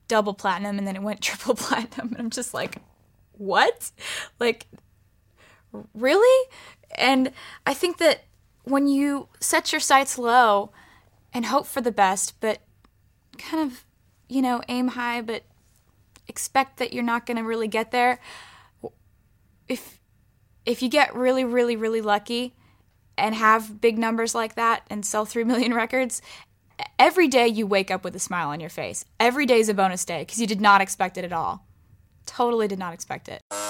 double platinum, and then it went triple platinum. And I'm just like, what? Like, really? And I think that when you set your sights low and hope for the best, but kind of, aim high, but expect that you're not going to really get there, if you get really, really, really lucky and have big numbers like that and sell 3 million records, every day you wake up with a smile on your face. Every day is a bonus day because you did not expect it at all. Totally did not expect it.